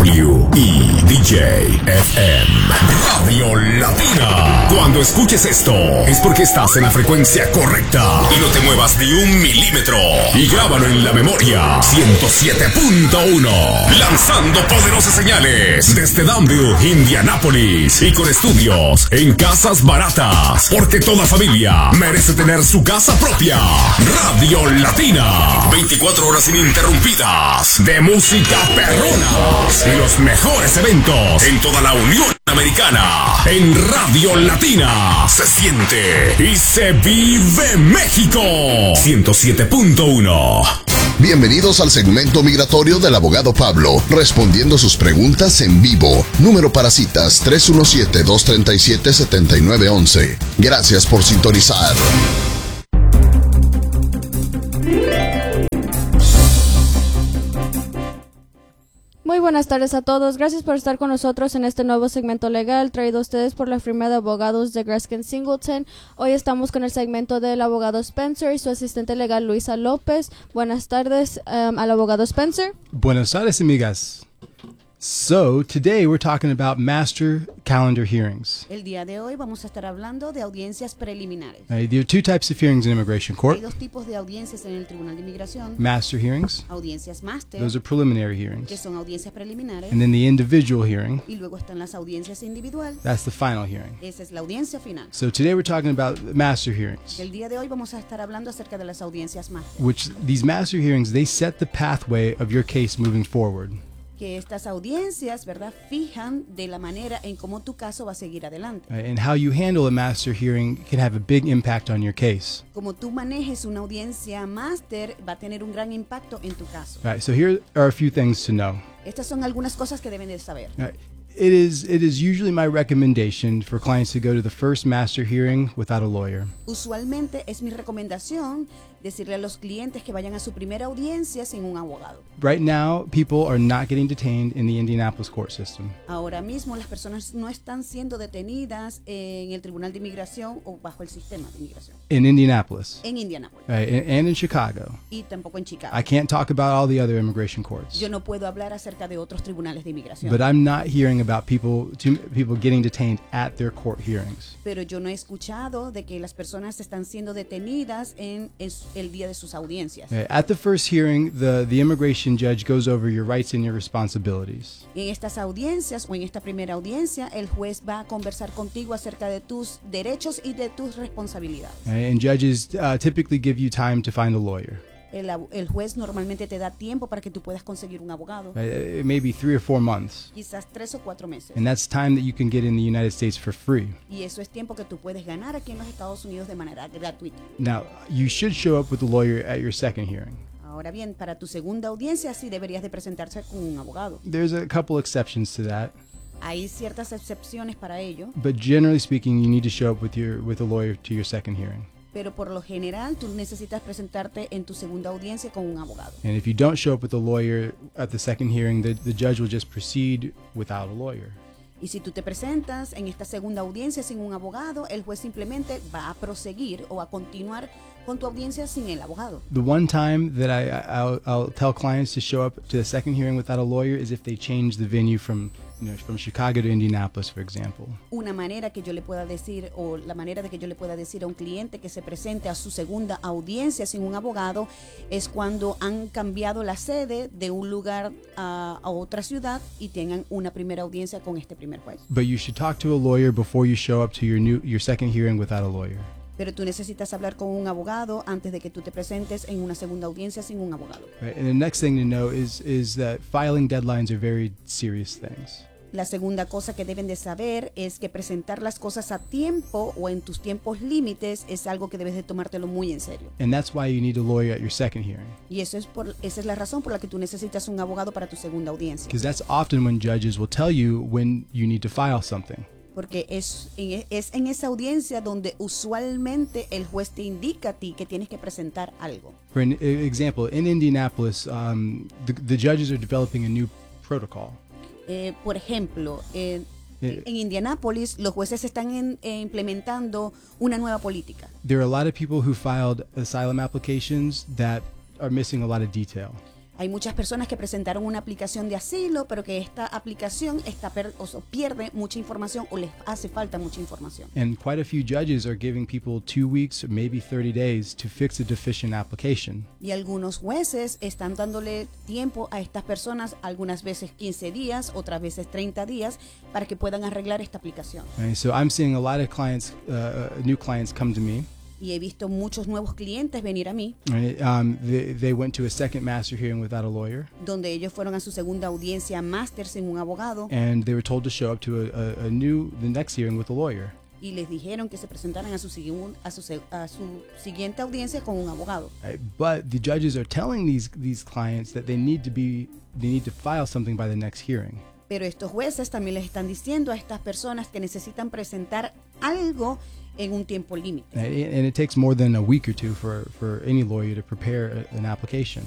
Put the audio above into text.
W y DJ FM Radio Latina. Cuando escuches esto es porque estás en la frecuencia correcta y no te muevas ni un milímetro. Y grábalo en la memoria. 107.1. Lanzando poderosas señales desde Danville, Indianápolis, y con estudios en casas baratas, porque toda familia merece tener su casa propia. Radio Latina, 24 horas ininterrumpidas de música perrona y los mejores eventos en toda la Unión Americana. En Radio Latina se siente y se vive México. 107.1. Bienvenidos al segmento migratorio del abogado Pablo, respondiendo sus preguntas en vivo. Número para citas 317-237-7911. Gracias por sintonizar. Muy buenas tardes a todos. Gracias por estar con nosotros en este nuevo segmento legal traído a ustedes por la firma de abogados de Gruskin Singleton. Hoy estamos con el segmento del abogado Spencer y su asistente legal Luisa López. Buenas tardes al abogado Spencer. Buenas tardes, amigas. So, today we're talking about master calendar hearings. El día de hoy vamos a estar hablando de audiencias preliminares. There are two types of hearings in immigration court. Hay dos tipos de audiencias en el Tribunal de Inmigración. Master hearings. Audiencias máster. Those are preliminary Que hearings. son audiencias preliminares. And then the individual hearing. Y luego están las audiencias individual. That's the final hearing. Esa es la audiencia final. So today we're talking about master hearings, El día de hoy vamos a estar hablando acerca de las audiencias máster. which these master hearings, they set the pathway of your case moving forward. Que estas audiencias, ¿verdad?, fijan de la manera en cómo tu caso va a seguir adelante. And how you handle a master hearing can have a big impact on your case. Como tú manejes una audiencia máster va a tener un gran impacto en tu caso. All right, so here are a few things to know. Estas son algunas cosas que deben de saber. All right. It is usually my recommendation for clients to go to the first master hearing without a lawyer. Usualmente es mi recomendación decirle a los clientes que vayan a su primera audiencia sin un abogado. Right now, people are not getting detained in the Indianapolis court system. Ahora mismo las personas no están siendo detenidas en el Tribunal de Inmigración o bajo el sistema de inmigración. In Indianapolis, En Indianápolis right, and in Chicago. y tampoco en Chicago. I can't talk about all the other immigration courts, Yo no puedo hablar acerca de otros tribunales de inmigración. but I'm not hearing about people getting detained at their court hearings. Pero yo no he escuchado de que las personas están siendo detenidas en el día de sus audiencias. At the first hearing, the immigration judge goes over your rights and your responsibilities. En estas audiencias o en esta primera audiencia, el juez va a conversar contigo acerca de tus derechos y de tus responsabilidades. And judges typically give you time to find a lawyer. El juez normalmente te da tiempo para que tú puedas conseguir un abogado. It may be 3 or 4 months. Quizás 3 o 4 meses. And that's time that you can get in the United States for free. Y eso es tiempo que tú puedes ganar aquí en los Estados Unidos de manera gratuita. Now, you should show up with a lawyer at your second hearing. Ahora bien, para tu segunda audiencia sí deberías de presentarse con un abogado. There's a couple exceptions to that, Hay ciertas excepciones para ello, but generally speaking, you need to show up with a lawyer to your second hearing. pero por lo general tú necesitas presentarte en tu segunda audiencia con un abogado. And if you don't show up with a lawyer at the second hearing, the judge will just proceed without a lawyer. Y si tú te presentas en esta segunda audiencia sin un abogado, el juez simplemente va a proseguir o a continuar con tu audiencia sin el abogado. The one time that I'll tell clients to show up to the second hearing without a lawyer is if they change the venue from Chicago to Indianapolis, for example. Una manera que yo le pueda decir, o la manera de que yo le pueda decir a un cliente que se presente a su segunda audiencia sin un abogado, es cuando han cambiado la sede de un lugar a otra ciudad y tengan una primera audiencia con este primer juez. But you should talk to a lawyer before you show up to your second hearing without a lawyer. Pero tú necesitas hablar con un abogado antes de que tú te presentes en una segunda audiencia sin un abogado. Right? And the next thing to know is that filing deadlines are very serious things. La segunda cosa que deben de saber es que presentar las cosas a tiempo o en tus tiempos límites es algo que debes de tomártelo muy en serio. And that's why you need a lawyer at your second hearing. Y esa es la razón por la que tú necesitas un abogado para tu segunda audiencia. Because that's often when judges will tell you when you need to file something. Porque es en esa audiencia donde usualmente el juez te indica a ti que tienes que presentar algo. For an example, in Indianapolis, the judges are developing a new protocol. Por ejemplo, en Indianápolis los jueces están implementando una nueva política. There are a lot of people who filed asylum applications that are missing a lot of detail. Hay muchas personas que presentaron una aplicación de asilo, pero que esta aplicación pierde mucha información o les hace falta mucha información. And quite a few judges are giving people 2 weeks or maybe 30 days to fix a deficient application. Y algunos jueces están dándole tiempo a estas personas, algunas veces 15 días, otras veces 30 días, para que puedan arreglar esta aplicación. Right? So I'm seeing a lot of clients, new clients come to me. Y he visto muchos nuevos clientes venir a mí, Right? They went to a second master hearing without a lawyer, donde ellos fueron a su segunda audiencia máster sin un abogado and they were told to show up to the next hearing with a lawyer. y les dijeron que se presentaran a su siguiente audiencia con un abogado. Right? But the judges are telling these clients that they need to file something by the next hearing. Pero estos jueces también les están diciendo a estas personas que necesitan presentar algo en un tiempo límite. And it takes more than a week or two for any lawyer to prepare an application.